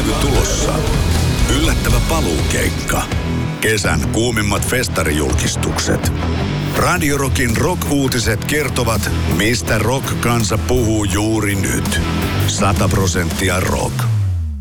levy tulossa. Yllättävä paluukeikka. Kesän kuumimmat festarijulkistukset. Radio Rockin rock-uutiset kertovat, mistä rock-kansa puhuu juuri nyt. 100% rock.